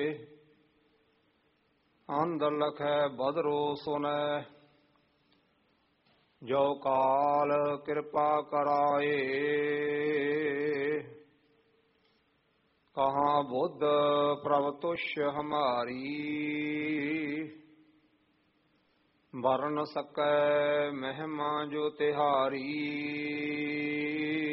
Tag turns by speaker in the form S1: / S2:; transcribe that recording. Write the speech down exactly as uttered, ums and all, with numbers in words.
S1: ਅੰਦਰ ਲਖੈ ਬਦਰੋ ਸੁਨੈ, ਜੋ ਕਾਲ ਕਿਰਪਾ ਕਰਾਏ। ਕਹਾਂ ਬੁੱਧ ਪ੍ਰਭ ਤੁਸ਼ ਹਮਾਰੀ, ਵਰਨ ਸਕੈ ਮਹਿਮਾ ਜੋ ਤਿਹਾਰੀ।